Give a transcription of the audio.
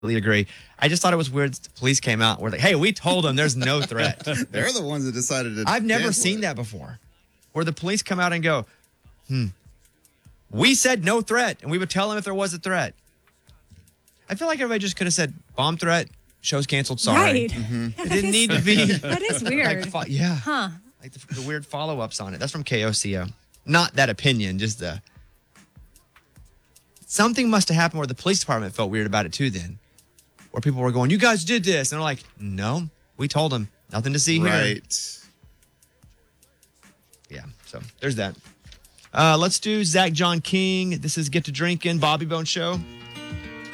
agree. I just thought it was weird. The police came out. We're like, hey, we told them there's no threat. They're the ones that decided to. I've never cancel seen it. that before, where the police come out and go, we said no threat, and we would tell them if there was a threat. I feel like everybody just could have said bomb threat, show's canceled, sorry. Right. It didn't need to be. That is weird. Like, yeah. Huh. Like the weird follow-ups on it. That's from KOCO. Not that opinion, just the. Something must have happened where the police department felt weird about it too then. Where people were going, you guys did this. And they're like, no, we told them. Nothing to see here. Right. Yeah, so there's that. Let's do Zach John King. This is Get to Drinking, Bobby Bone Show.